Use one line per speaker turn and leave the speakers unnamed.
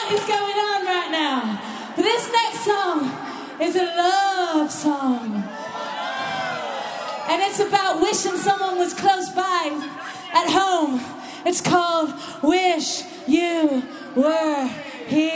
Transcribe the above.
is going on right now. But this next song is a love song. And it's about wishing someone was close by at home. It's called Wish You Were Here.